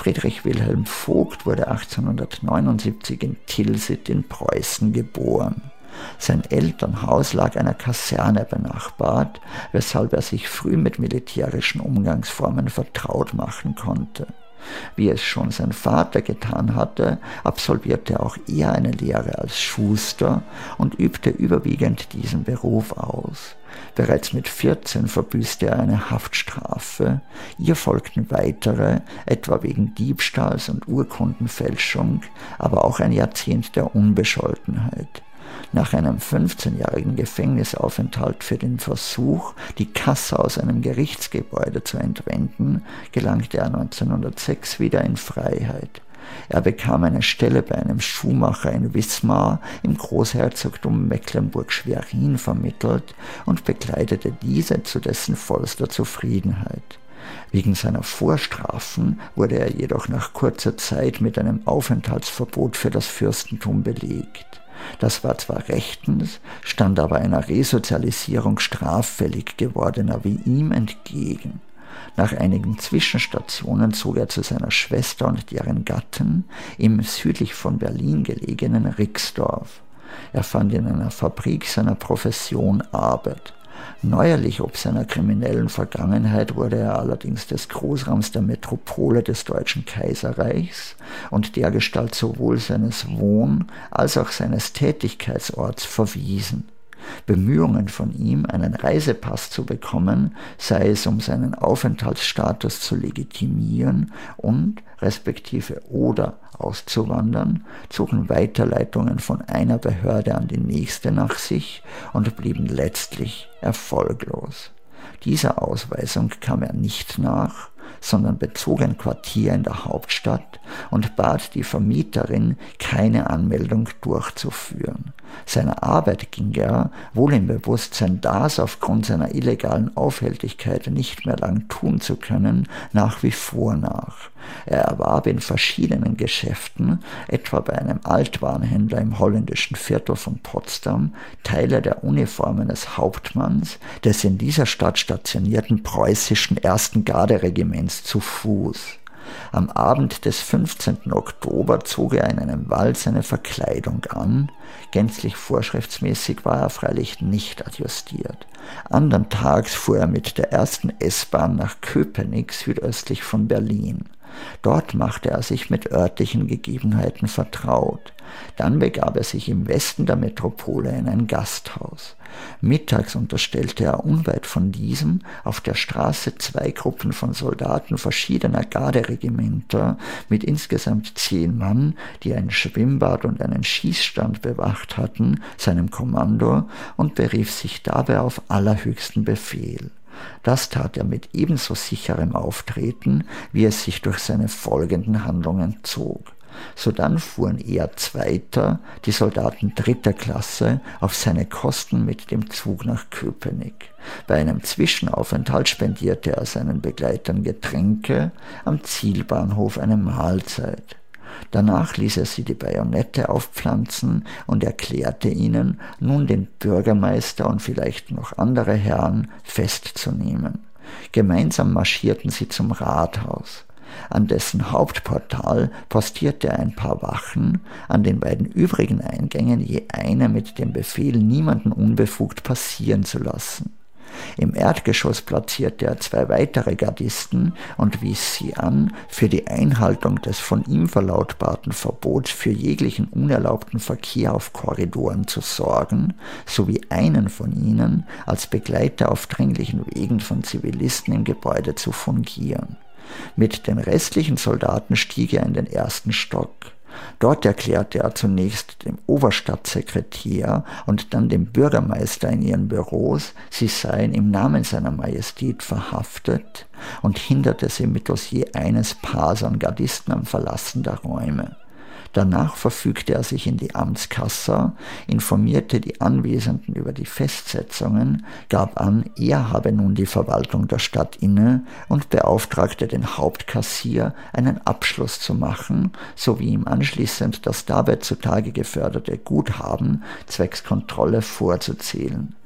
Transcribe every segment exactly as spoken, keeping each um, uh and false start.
Friedrich Wilhelm Vogt wurde achtzehnhundertneunundsiebzig in Tilsit in Preußen geboren. Sein Elternhaus lag einer Kaserne benachbart, weshalb er sich früh mit militärischen Umgangsformen vertraut machen konnte. Wie es schon sein Vater getan hatte, absolvierte auch er eine Lehre als Schuster und übte überwiegend diesen Beruf aus. Bereits mit vierzehn verbüßte er eine Haftstrafe, ihr folgten weitere, etwa wegen Diebstahls und Urkundenfälschung, aber auch ein Jahrzehnt der Unbescholtenheit. Nach einem fünfzehnjährigen Gefängnisaufenthalt für den Versuch, die Kasse aus einem Gerichtsgebäude zu entwenden, gelangte er neunzehnhundertsechs wieder in Freiheit. Er bekam eine Stelle bei einem Schuhmacher in Wismar im Großherzogtum Mecklenburg-Schwerin vermittelt und bekleidete diese zu dessen vollster Zufriedenheit. Wegen seiner Vorstrafen wurde er jedoch nach kurzer Zeit mit einem Aufenthaltsverbot für das Fürstentum belegt. Das war zwar rechtens, stand aber einer Resozialisierung straffällig gewordener wie ihm entgegen. Nach einigen Zwischenstationen zog er zu seiner Schwester und deren Gatten im südlich von Berlin gelegenen Rixdorf. Er fand in einer Fabrik seiner Profession Arbeit. Neuerlich ob seiner kriminellen Vergangenheit wurde er allerdings des Großrats der Metropole des Deutschen Kaiserreichs und dergestalt sowohl seines Wohn- als auch seines Tätigkeitsorts verwiesen. Bemühungen von ihm, einen Reisepass zu bekommen, sei es um seinen Aufenthaltsstatus zu legitimieren und respektive oder auszuwandern, zogen Weiterleitungen von einer Behörde an die nächste nach sich und blieben letztlich erfolglos. Dieser Ausweisung kam er nicht nach, sondern bezog ein Quartier in der Hauptstadt und bat die Vermieterin, keine Anmeldung durchzuführen. Seiner Arbeit ging er, wohl im Bewusstsein, das aufgrund seiner illegalen Aufhältigkeit nicht mehr lang tun zu können, nach wie vor nach. Er erwarb in verschiedenen Geschäften, etwa bei einem Altwarenhändler im holländischen Viertel von Potsdam, Teile der Uniformen des Hauptmanns des in dieser Stadt stationierten preußischen ersten Garderegiments zu Fuß. Am Abend des fünfzehnten Oktober zog er in einem Wald seine Verkleidung an. Gänzlich vorschriftsmäßig war er freilich nicht adjustiert. Andern Tags fuhr er mit der ersten S-Bahn nach Köpenick südöstlich von Berlin. Dort machte er sich mit örtlichen Gegebenheiten vertraut. Dann begab er sich im Westen der Metropole in ein Gasthaus. Mittags unterstellte er unweit von diesem auf der Straße zwei Gruppen von Soldaten verschiedener Garderegimenter mit insgesamt zehn Mann, die ein Schwimmbad und einen Schießstand bewacht hatten, seinem Kommando und berief sich dabei auf allerhöchsten Befehl. Das tat er mit ebenso sicherem Auftreten, wie es sich durch seine folgenden Handlungen zog. Sodann fuhren er zweiter, die Soldaten dritter Klasse, auf seine Kosten mit dem Zug nach Köpenick. Bei einem Zwischenaufenthalt spendierte er seinen Begleitern Getränke, am Zielbahnhof eine Mahlzeit. Danach ließ er sie die Bajonette aufpflanzen und erklärte ihnen, nun den Bürgermeister und vielleicht noch andere Herren festzunehmen. Gemeinsam marschierten sie zum Rathaus. An dessen Hauptportal postierte er ein paar Wachen, an den beiden übrigen Eingängen je eine mit dem Befehl, niemanden unbefugt passieren zu lassen. Im Erdgeschoss platzierte er zwei weitere Gardisten und wies sie an, für die Einhaltung des von ihm verlautbarten Verbots für jeglichen unerlaubten Verkehr auf Korridoren zu sorgen, sowie einen von ihnen als Begleiter auf dringlichen Wegen von Zivilisten im Gebäude zu fungieren. Mit den restlichen Soldaten stieg er in den ersten Stock. Dort erklärte er zunächst dem Oberstadtsekretär und dann dem Bürgermeister in ihren Büros, sie seien im Namen seiner Majestät verhaftet und hinderte sie mittels je eines Paars an Gardisten am Verlassen der Räume. Danach verfügte er sich in die Amtskassa, informierte die Anwesenden über die Festsetzungen, gab an, er habe nun die Verwaltung der Stadt inne und beauftragte den Hauptkassier, einen Abschluss zu machen, sowie ihm anschließend das dabei zutage geförderte Guthaben zwecks Kontrolle vorzuzählen.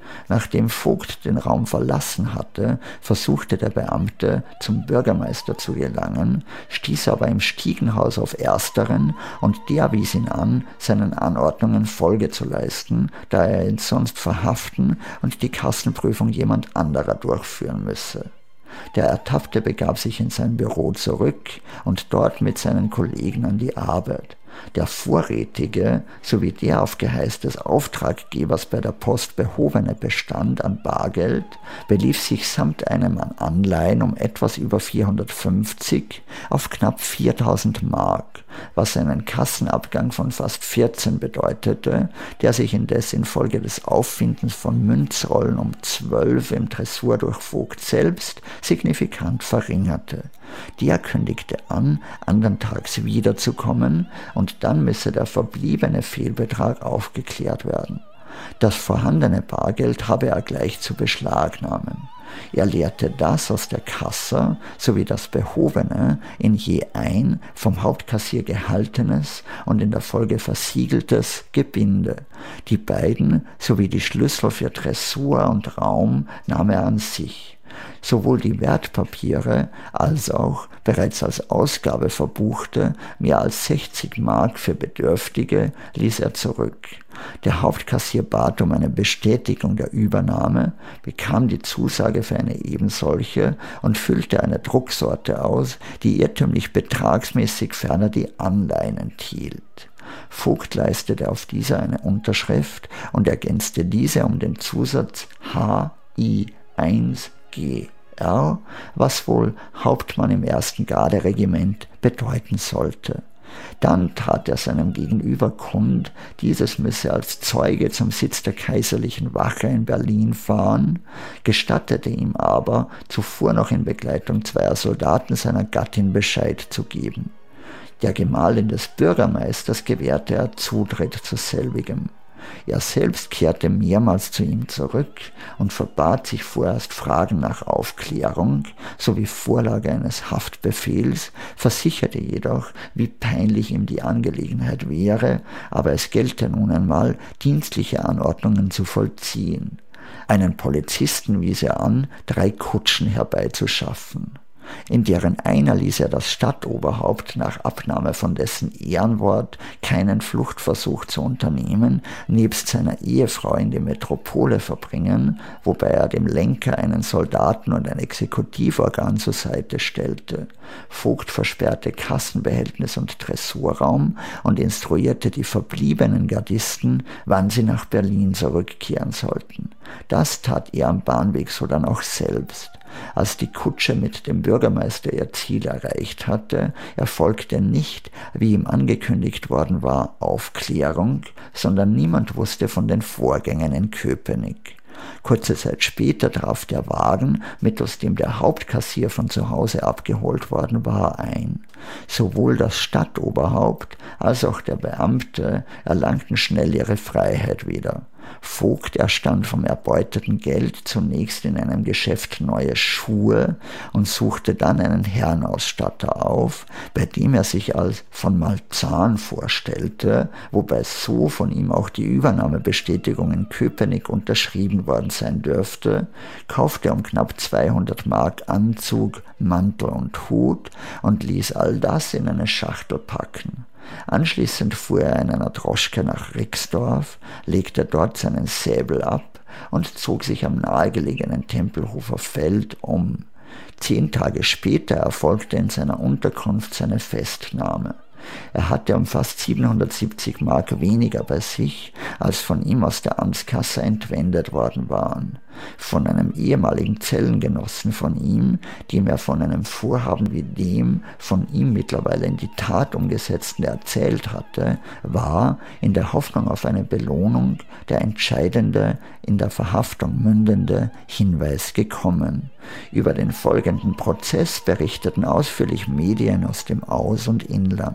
Nachdem Vogt den Raum verlassen hatte, versuchte der Beamte, zum Bürgermeister zu gelangen, stieß aber im Stiegenhaus auf Ersteren und der wies ihn an, seinen Anordnungen Folge zu leisten, da er ihn sonst verhaften und die Kassenprüfung jemand anderer durchführen müsse. Der Ertappte begab sich in sein Büro zurück und dort mit seinen Kollegen an die Arbeit. Der vorrätige sowie der auf Geheiß des Auftraggebers bei der Post behobene Bestand an Bargeld belief sich samt einem an Anleihen um etwas über vierhundertfünfzig auf knapp viertausend Mark, was einen Kassenabgang von fast vierzehn bedeutete, der sich indes infolge des Auffindens von Münzrollen um zwölf im Tresor durch Vogt selbst signifikant verringerte. Der kündigte an, anderntags wiederzukommen und dann müsse der verbliebene Fehlbetrag aufgeklärt werden. Das vorhandene Bargeld habe er gleich zu beschlagnahmen. Er leerte das aus der Kasse sowie das behobene in je ein vom Hauptkassier gehaltenes und in der Folge versiegeltes Gebinde. Die beiden sowie die Schlüssel für Tresor und Raum nahm er an sich. Sowohl die Wertpapiere als auch bereits als Ausgabe verbuchte mehr als sechzig Mark für Bedürftige ließ er zurück. Der Hauptkassier bat um eine Bestätigung der Übernahme, bekam die Zusage für eine ebensolche und füllte eine Drucksorte aus, die irrtümlich betragsmäßig ferner die Anleihen enthielt. Vogt leistete auf dieser eine Unterschrift und ergänzte diese um den Zusatz H I eins G R, was wohl Hauptmann im ersten Garderegiment bedeuten sollte. Dann tat er seinem Gegenüber kund, dieses müsse als Zeuge zum Sitz der kaiserlichen Wache in Berlin fahren, gestattete ihm aber, zuvor noch in Begleitung zweier Soldaten seiner Gattin Bescheid zu geben. Der Gemahlin des Bürgermeisters gewährte er Zutritt zu selbigem. Er selbst kehrte mehrmals zu ihm zurück und verbat sich vorerst Fragen nach Aufklärung sowie Vorlage eines Haftbefehls, versicherte jedoch, wie peinlich ihm die Angelegenheit wäre, aber es gelte nun einmal, dienstliche Anordnungen zu vollziehen. Einen Polizisten wies er an, drei Kutschen herbeizuschaffen. In deren einer ließ er das Stadtoberhaupt nach Abnahme von dessen Ehrenwort keinen Fluchtversuch zu unternehmen, nebst seiner Ehefrau in die Metropole verbringen, wobei er dem Lenker einen Soldaten und ein Exekutivorgan zur Seite stellte. Vogt versperrte Kassenbehältnis und Tresorraum und instruierte die verbliebenen Gardisten, wann sie nach Berlin zurückkehren sollten. Das tat er am Bahnweg sodann auch selbst. Als die Kutsche mit dem Bürgermeister ihr Ziel erreicht hatte, erfolgte nicht, wie ihm angekündigt worden war, Aufklärung, sondern niemand wusste von den Vorgängen in Köpenick. Kurze Zeit später traf der Wagen, mittels dem der Hauptkassier von zu Hause abgeholt worden war, ein. Sowohl das Stadtoberhaupt als auch der Beamte erlangten schnell ihre Freiheit wieder. Vogt erstand vom erbeuteten Geld zunächst in einem Geschäft neue Schuhe und suchte dann einen Herrenausstatter auf, bei dem er sich als von Malzahn vorstellte, wobei so von ihm auch die Übernahmebestätigung in Köpenick unterschrieben worden sein dürfte, kaufte um knapp zweihundert Mark Anzug, Mantel und Hut und ließ all das in eine Schachtel packen. Anschließend fuhr er in einer Droschke nach Rixdorf, legte dort seinen Säbel ab und zog sich am nahegelegenen Tempelhofer Feld um. Zehn Tage später erfolgte in seiner Unterkunft seine Festnahme. Er hatte um fast siebenhundertsiebzig Mark weniger bei sich, als von ihm aus der Amtskasse entwendet worden waren. Von einem ehemaligen Zellengenossen von ihm, dem er von einem Vorhaben wie dem von ihm mittlerweile in die Tat umgesetzten erzählt hatte, war, in der Hoffnung auf eine Belohnung, der entscheidende, in der Verhaftung mündende Hinweis gekommen. Über den folgenden Prozess berichteten ausführlich Medien aus dem Aus- und Inland.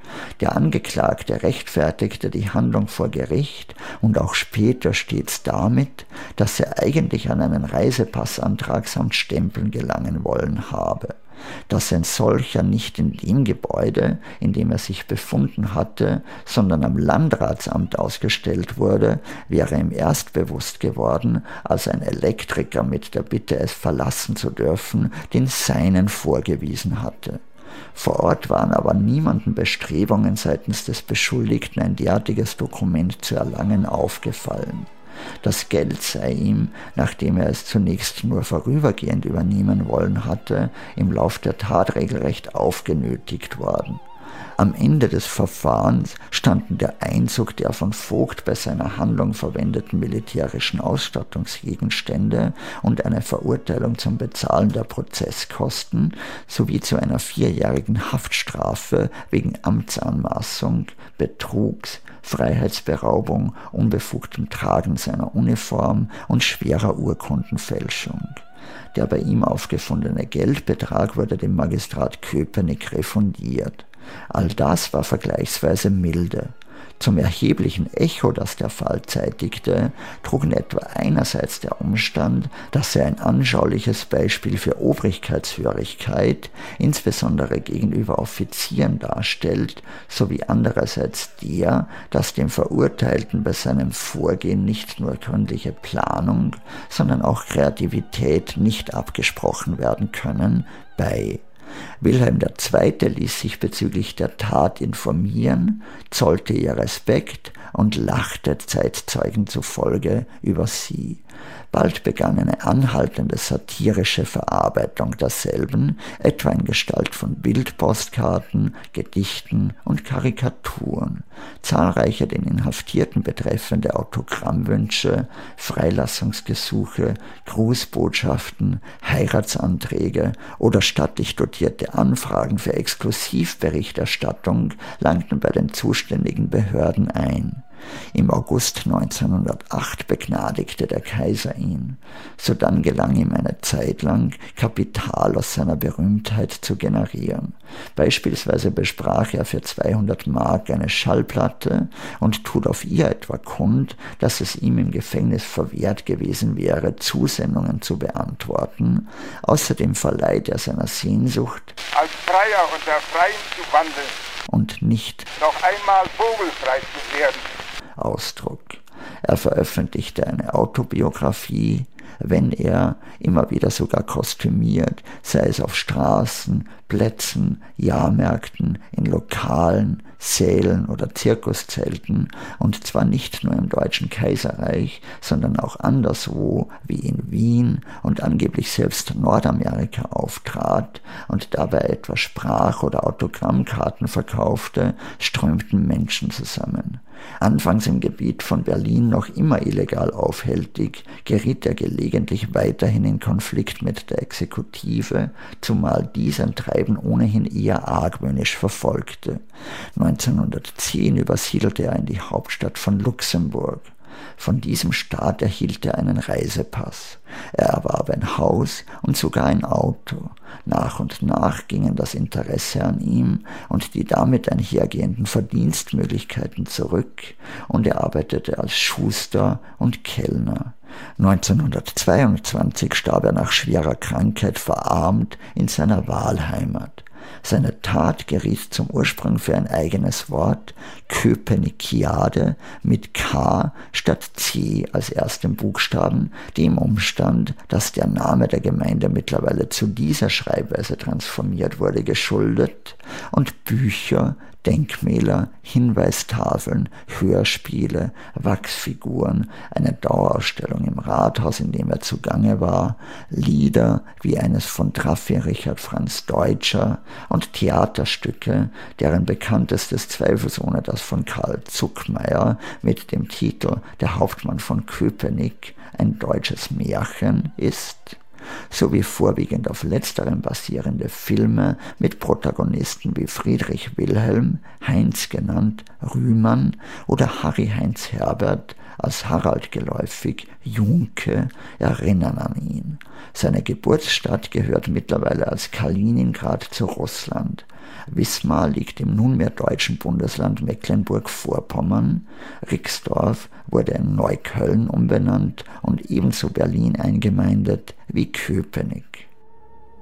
Der Angeklagte rechtfertigte die Handlung vor Gericht und auch später stets damit, dass er eigentlich an einen Reisepassantrag samt Stempeln gelangen wollen habe. Dass ein solcher nicht in dem Gebäude, in dem er sich befunden hatte, sondern am Landratsamt ausgestellt wurde, wäre ihm erst bewusst geworden, als ein Elektriker mit der Bitte, es verlassen zu dürfen, den seinen vorgewiesen hatte. Vor Ort waren aber niemanden Bestrebungen seitens des Beschuldigten, ein derartiges Dokument zu erlangen, aufgefallen. Das Geld sei ihm, nachdem er es zunächst nur vorübergehend übernehmen wollen hatte, im Lauf der Tat regelrecht aufgenötigt worden. Am Ende des Verfahrens standen der Einzug der von Vogt bei seiner Handlung verwendeten militärischen Ausstattungsgegenstände und eine Verurteilung zum Bezahlen der Prozesskosten sowie zu einer vierjährigen Haftstrafe wegen Amtsanmaßung, Betrugs, Freiheitsberaubung, unbefugtem Tragen seiner Uniform und schwerer Urkundenfälschung. Der bei ihm aufgefundene Geldbetrag wurde dem Magistrat Köpenick refundiert. All das war vergleichsweise milde. Zum erheblichen Echo, das der Fall zeitigte, trugen etwa einerseits der Umstand, dass er ein anschauliches Beispiel für Obrigkeitshörigkeit, insbesondere gegenüber Offizieren, darstellt, sowie andererseits der, dass dem Verurteilten bei seinem Vorgehen nicht nur gründliche Planung, sondern auch Kreativität nicht abgesprochen werden können, bei. Wilhelm der Zweite ließ sich bezüglich der Tat informieren, zollte ihr Respekt und lachte Zeitzeugen zufolge über sie. Bald begann eine anhaltende satirische Verarbeitung derselben, etwa in Gestalt von Bildpostkarten, Gedichten und Karikaturen. Zahlreiche den Inhaftierten betreffende Autogrammwünsche, Freilassungsgesuche, Grußbotschaften, Heiratsanträge oder stattlich dotierte Anfragen für Exklusivberichterstattung langten bei den zuständigen Behörden ein. Im August neunzehnhundertacht begnadigte der Kaiser ihn. Sodann gelang ihm eine Zeit lang, Kapital aus seiner Berühmtheit zu generieren. Beispielsweise besprach er für zweihundert Mark eine Schallplatte und tut auf ihr etwa kund, dass es ihm im Gefängnis verwehrt gewesen wäre, Zusendungen zu beantworten. Außerdem verleiht er seiner Sehnsucht, als Freier unter Freien zu wandeln und nicht noch einmal vogelfrei zu werden, Ausdruck. Er veröffentlichte eine Autobiografie, wenn er, immer wieder sogar kostümiert, sei es auf Straßen, Plätzen, Jahrmärkten, in Lokalen, Sälen oder Zirkuszelten, und zwar nicht nur im Deutschen Kaiserreich, sondern auch anderswo, wie in Wien und angeblich selbst Nordamerika auftrat und dabei etwa Sprach- oder Autogrammkarten verkaufte, strömten Menschen zusammen. Anfangs im Gebiet von Berlin noch immer illegal aufhältig, geriet er gelegentlich weiterhin in Konflikt mit der Exekutive, zumal dies sein Treiben ohnehin eher argwöhnisch verfolgte. neunzehnhundertzehn übersiedelte er in die Hauptstadt von Luxemburg. Von diesem Staat erhielt er einen Reisepass. Er erwarb ein Haus und sogar ein Auto. Nach und nach gingen das Interesse an ihm und die damit einhergehenden Verdienstmöglichkeiten zurück, und er arbeitete als Schuster und Kellner. neunzehnhundertzweiundzwanzig starb er nach schwerer Krankheit verarmt in seiner Wahlheimat. Seine Tat geriet zum Ursprung für ein eigenes Wort, Köpenickiade, mit K statt C als erstem Buchstaben, dem Umstand, dass der Name der Gemeinde mittlerweile zu dieser Schreibweise transformiert wurde, geschuldet, und Bücher, Denkmäler, Hinweistafeln, Hörspiele, Wachsfiguren, eine Dauerausstellung im Rathaus, in dem er zugange war, Lieder wie eines von Traffi Richard Franz Deutscher und Theaterstücke, deren bekanntestes zweifelsohne das von Karl Zuckmayer mit dem Titel Der Hauptmann von Köpenick, ein deutsches Märchen ist, sowie vorwiegend auf letzterem basierende Filme mit Protagonisten wie Friedrich Wilhelm, Heinz genannt, Rühmann oder Harry Heinz Herbert, als Harald geläufig, Junke, erinnern an ihn. Seine Geburtsstadt gehört mittlerweile als Kaliningrad zu Russland. Wismar liegt im nunmehr deutschen Bundesland Mecklenburg-Vorpommern. Rixdorf wurde in Neukölln umbenannt und ebenso Berlin eingemeindet wie Köpenick.